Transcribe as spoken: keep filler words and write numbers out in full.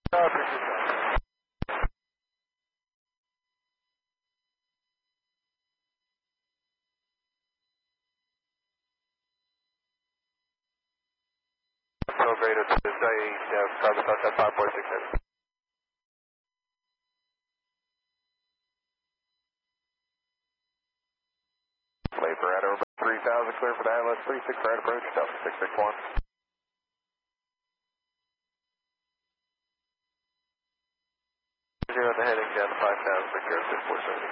I appreciate that. Control Greater to the site, yeah, carbon contact five four six seven. Labor at over three thousand, clear for the Atlas, three six right approach, Delta six six one. Zero the heading down to five thousand, six zero six four seven.